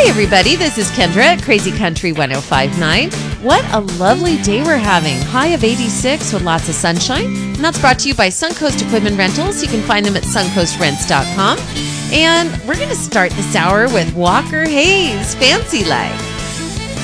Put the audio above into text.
Everybody, this is Kendra at Crazy Country 105.9. What a lovely day we're having. High of 86 with lots of sunshine. And that's brought to you by Suncoast Equipment Rentals. You can find them at suncoastrents.com. And we're going to start this hour with Walker Hayes, Fancy Like.